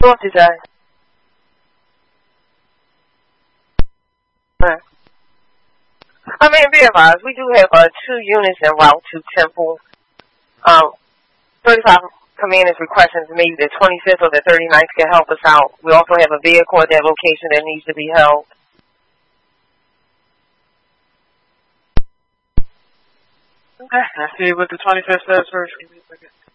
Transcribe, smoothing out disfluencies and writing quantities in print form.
Go up today. I mean, be advised, we do have 2 units en route to Temple. 35 Command is requesting maybe the 25th or the 39th can help us out. We also have a vehicle at that location that needs to be held. Okay, I see what the 25th says first. Give me a second.